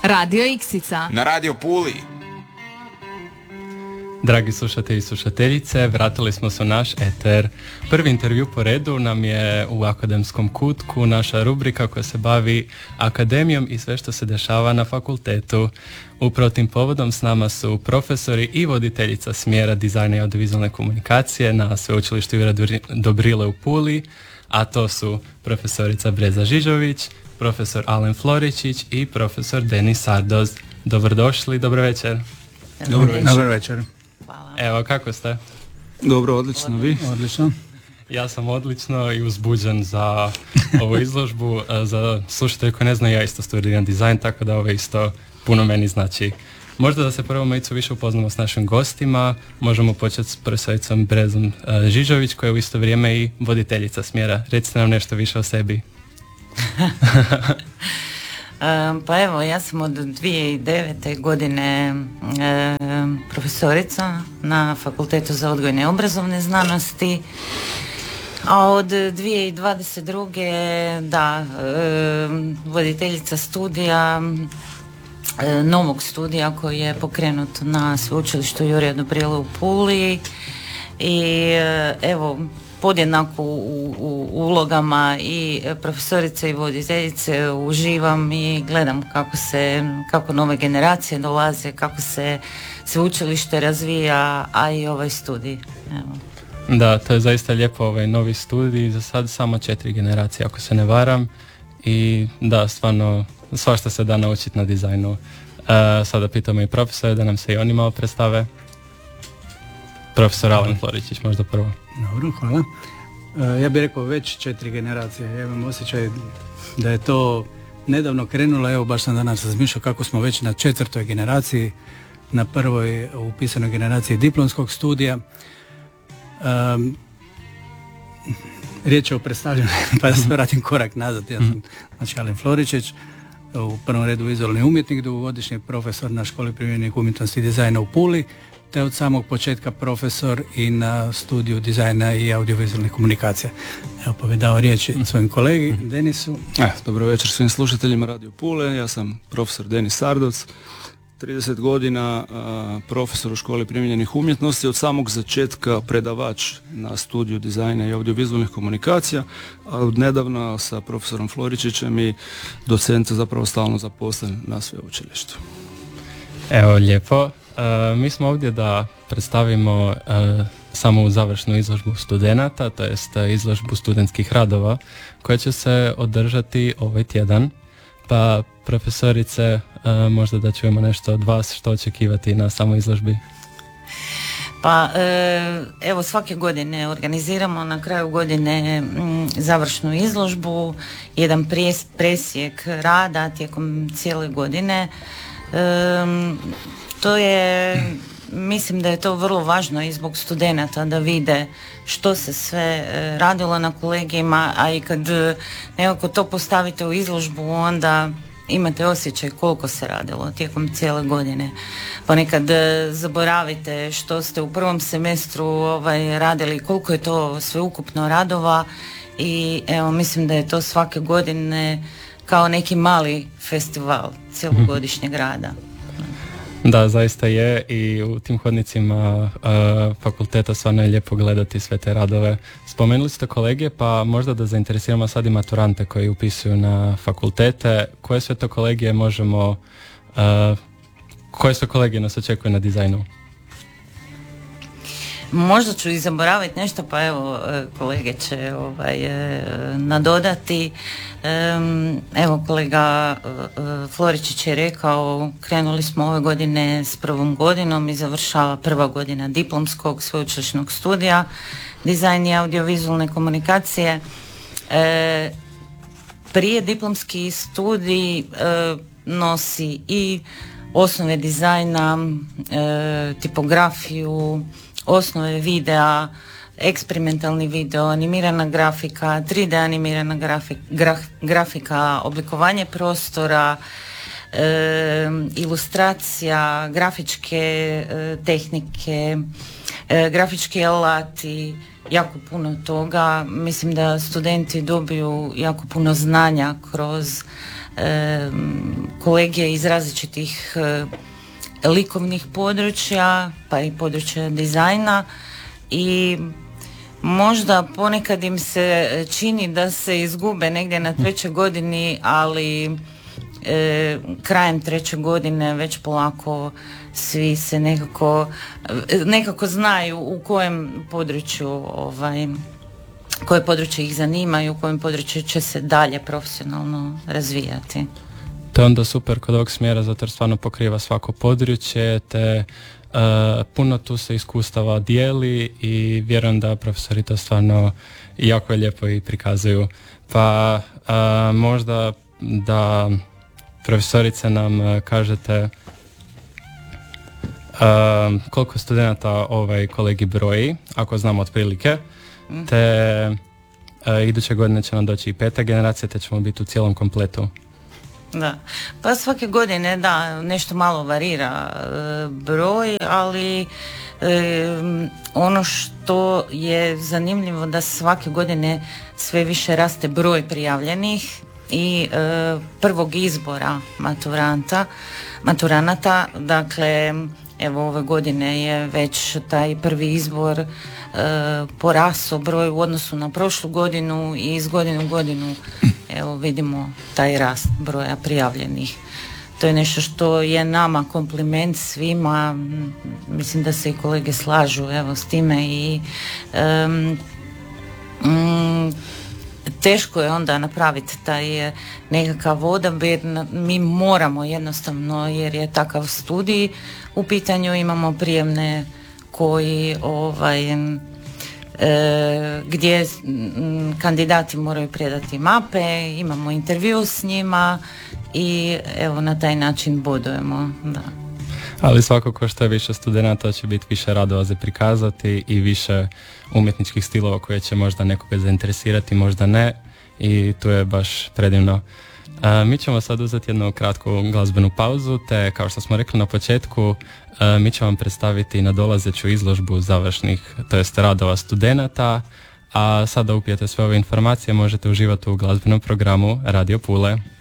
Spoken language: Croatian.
Radio Iksica. Na Radio Puli. Dragi slušatelji i slušateljice, vratili smo se u naš eter. Prvi intervju po redu nam je u Akademskom kutku, naša rubrika koja se bavi akademijom i sve što se dešava na fakultetu. Upravo tim povodom s nama su profesori i voditeljica smjera dizajna i audiovizualne komunikacije na Sveučilištu Juraj Dobrile u Puli, a to su profesorica Breza Žižović, profesor Alen Floričić i profesor Denis Sardoz. Dobrodošli, dobro večer. Dobro večer. Hvala. Evo, kako ste? Dobro, odlično, vi? Odlično. Ja sam odlično i uzbuđen za ovu izložbu. Za slušatelje koji ne znaju, ja isto studiram dizajn, tako da ovo isto puno meni znači. Možda da se prvo majicu više upoznamo s našim gostima. Možemo početi s profesoricom Brezom Žižović, koja je u isto vrijeme i voditeljica smjera. Recite nam nešto više o sebi. Pa evo, ja sam od 2009. godine profesorica na Fakultetu za odgojne i obrazovne znanosti, a od 2022. Voditeljica studija, novog studija koji je pokrenut na Sveučilištu Juraj Dobrile u Puli i evo, podjednako u ulogama i profesorice i voditeljice uživam i gledam kako nove generacije dolaze, kako se sveučilište razvija, a i ovaj studij. Evo. Da, to je zaista lijepo, ovaj novi studij, za sad samo 4 generacije ako se ne varam i da, stvarno svašta se da naučiti na dizajnu. Sada pitamo i profesore da nam se i oni malo predstave. Profesor Alen Floričić možda prvo. Dobro, hvala. Ja bih rekao već 4 generacije. Ja imam osjećaj da je to nedavno krenulo. Evo, baš sam danas razmišljao kako smo već na 4. generaciji, na prvoj upisanoj generaciji diplomskog studija. Riječ je o predstavljanju, pa da se vratim korak nazad. Ja sam znači Alen Floričić, u prvom redu vizualni umjetnik, dugogodišnji profesor na Školi primijenjenih umjetnosti i dizajna u Puli, te od samog početka profesor i na studiju dizajna i audiovizualnih komunikacija. Evo, pa bih dao riječi svojim kolegi Denisu. Dobro večer svim slušateljima Radio Pule, ja sam profesor Denis Sardoz, 30 godina profesor u Školi primijenjenih umjetnosti, od samog začetka predavač na studiju dizajna i audiovizualnih komunikacija, a od nedavno sa profesorom Floričićem i docent zapravo stalno zaposlen na sveučilištu. Evo, lijepo. Mi smo ovdje da predstavimo samo završnu izložbu studenata, to jest izložbu studentskih radova koja će se održati ovaj tjedan. Pa profesorice, možda da čujemo nešto od vas, što očekivati na samoj izložbi? Pa evo, svake godine organiziramo na kraju godine završnu izložbu, jedan presjek rada tijekom cijele godine. To je, mislim da je to vrlo važno i zbog studenata da vide što se sve radilo na kolegijima, a i kad nekako to postavite u izložbu, onda imate osjećaj koliko se radilo tijekom cijele godine. Ponekad zaboravite što ste u prvom semestru radili, koliko je to sveukupno radova i evo, mislim da je to svake godine kao neki mali festival cijelogodišnjeg rada. Da, zaista je, i u tim hodnicima fakulteta stvarno je lijepo gledati sve te radove. Spomenuli ste kolegije, pa možda da zainteresiramo sad i maturante koji upisuju na fakultete. Koje sve to kolegije možemo, koje sve kolegije nas očekuju na dizajnu? Možda ću i zaboraviti nešto, pa evo, kolege će nadodati. Evo, kolega Floričić je rekao, krenuli smo ove godine s prvom godinom i završava prva godina diplomskog sveučilišnog studija dizajn i audiovizualne komunikacije. Prije diplomski studij nosi i osnove dizajna, tipografiju, osnove videa, eksperimentalni video, animirana grafika, 3D animirana grafika, oblikovanje prostora, ilustracija, grafičke tehnike, grafički alati, jako puno toga. Mislim da studenti dobiju jako puno znanja kroz kolegije iz različitih likovnih područja, pa i područja dizajna, i možda ponekad im se čini da se izgube negdje na 3. godini, ali krajem 3. godine već polako svi se nekako znaju u kojem području koje područje ih zanima i u kojem području će se dalje profesionalno razvijati. To je onda super kod ovog smjera, zato jer stvarno pokriva svako područje, te puno tu se iskustava dijeli i vjerujem da profesori to stvarno jako lijepo i prikazuju. Pa možda da profesorice nam kažete koliko studenata ovaj kolegi broji, ako znamo otprilike, te iduće godine će nam doći i 5. generacija, te ćemo biti u cijelom kompletu. Da, pa svake godine nešto malo varira broj, ali ono što je zanimljivo da svake godine sve više raste broj prijavljenih i prvog izbora maturanata, dakle evo ove godine je već taj prvi izbor porasao broj u odnosu na prošlu godinu i iz godine u godinu evo vidimo taj rast broja prijavljenih. To je nešto što je nama kompliment svima, mislim da se i kolege slažu evo s time i teško je onda napraviti taj nekakav odabir, mi moramo jednostavno, jer je takav studij u pitanju, imamo prijemne koji gdje kandidati moraju predati mape, imamo intervju s njima i evo na taj način bodujemo. Da. Ali svakako što je više studenata će biti više radova za prikazati i više umjetničkih stilova koje će možda nekoga zainteresirati, možda ne, i tu je baš predivno. Mi ćemo sad uzeti jednu kratku glazbenu pauzu, te kao što smo rekli na početku, mi ćemo vam predstaviti nadolazeću izložbu završnih, to jest radova studenata, a sada upijete sve ove informacije možete uživati u glazbenom programu Radio Pule.